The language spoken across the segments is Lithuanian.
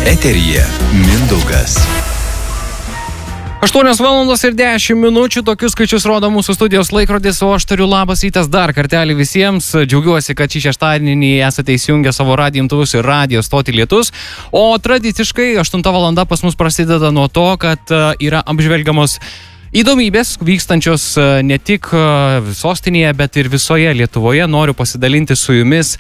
Eteryje Mindaugas. 8:10, tokius skaičius rodo mūsų studijos laikrodis, o aš tariu labas rytas dar kartelį visiems. Džiaugiuosi, kad šį šeštadienį esate įsijungę savo radijo imtuvus ir radijo stotį Lietus. O tradiciškai 8 valanda pas mus prasideda nuo to, kad yra apžvelgiamos įdomybės vykstančios ne tik sostinėje, bet ir visoje Lietuvoje. Noriu pasidalinti su jumis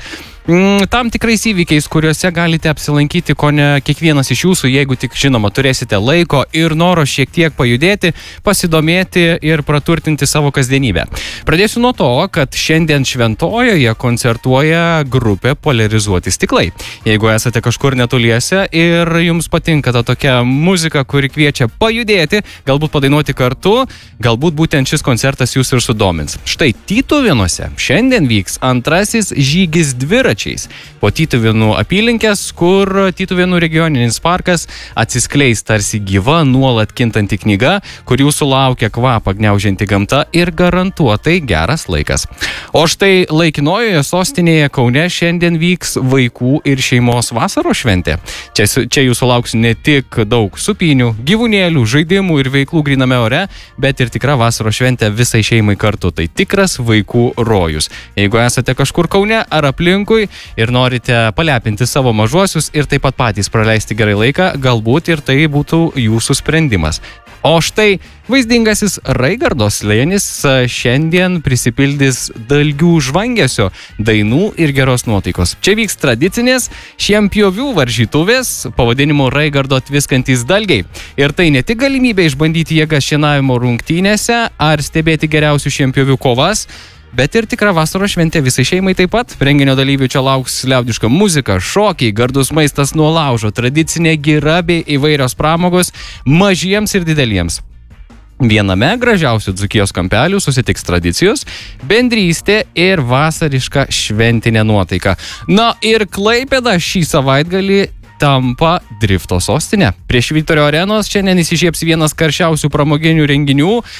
tam tikrais įvykiais, kuriuose galite apsilankyti kone kiekvienas iš jūsų, jeigu tik, žinoma, turėsite laiko ir noro šiek tiek pajudėti, pasidomėti ir praturtinti savo kasdienybę. Pradėsiu nuo to, kad šiandien Šventojoje koncertuoja grupė Poliarizuoti stiklai. Jeigu esate kažkur netoliese ir jums patinka ta tokia muzika, kuri kviečia pajudėti, galbūt padainuoti kartu, galbūt būtent šis koncertas jūs ir sudomins. Štai Tytuvėnuose šiandien vyks antrasis žygis dviračiais po Tytuvėnų apylinkės, kur Tytuvėnų regioninis parkas atsiskleis tarsi gyva, nuolat kintanti knyga, kur jūsų laukia kvapą gniaužianti gamta ir garantuotai geras laikas. O štai laikinojoje sostinėje Kaune šiandien vyks vaikų ir šeimos vasaros šventė. Čia jūsų lauks ne tik daug supynių, gyvūnėlių, žaidimų ir veiklų gryname ore, bet ir tikra vasaros šventė visai šeimai kartu. Tai tikras vaikų rojus. Jeigu esate kažkur Kaune ar aplinkui ir norite palepinti savo mažuosius ir taip pat patys praleisti gerai laiką, galbūt ir tai būtų jūsų sprendimas. O štai vaizdingasis Raigardo slėnis šiandien prisipildys dalgių žvangesio, dainų ir geros nuotaikos. Čia vyks tradicinės šienpjovių varžytuvės pavadinimu Raigardo tviskantys dalgiai. Ir tai ne tik galimybė išbandyti jėgas šienavimo rungtynėse ar stebėti geriausių šienpjovių kovas, bet ir tikra vasaros šventė visai šeimai taip pat. Renginio dalyvių čia lauks liaudiška muzika, šokiai, gardus maistas nuo laužo, tradicinė gira bei įvairios pramogos mažiems ir dideliems. Viename gražiausių Dzūkijos kampelių susitiks tradicijos, bendrystė ir vasariška šventinė nuotaika. Na ir Klaipėda šį savaitgalį tampa drifto sostinė. Prie Švyturio arenos šiandien įsižiebs vienas karščiausių pramoginių renginių